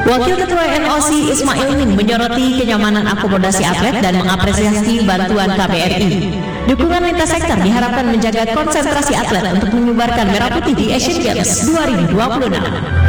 Wakil Ketua NOC Ismail Min menyoroti kenyamanan akomodasi atlet dan mengapresiasi bantuan KBRI. Dukungan lintas sektor diharapkan menjaga konsentrasi atlet untuk mengibarkan merah putih di Asian Games 2026.